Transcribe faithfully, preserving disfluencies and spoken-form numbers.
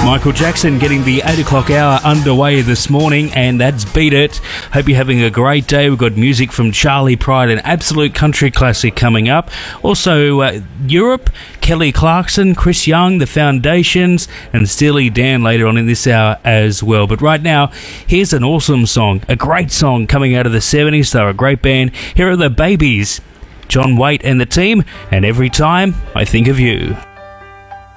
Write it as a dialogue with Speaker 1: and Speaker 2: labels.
Speaker 1: Michael Jackson getting the eight o'clock hour underway this morning, and that's Beat It. Hope you're having a great day. We've got music from Charlie Pride, an absolute country classic coming up. Also, uh, Europe, Kelly Clarkson, Chris Young, The Foundations, and Steely Dan later on in this hour as well. But right now, here's an awesome song, a great song coming out of the seventies. They're a great band. Here are the Babies, John Waite and the team, and Every Time I Think of You.